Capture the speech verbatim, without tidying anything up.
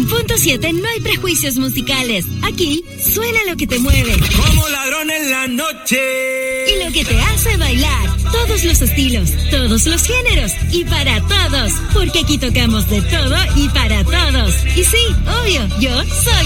Punto siete no hay prejuicios musicales. Aquí suena lo que te mueve. Como ladrón en la noche. Y lo que te hace bailar. Todos los estilos, todos los géneros y para todos. Porque aquí tocamos de todo y para todos. Y sí, obvio, yo soy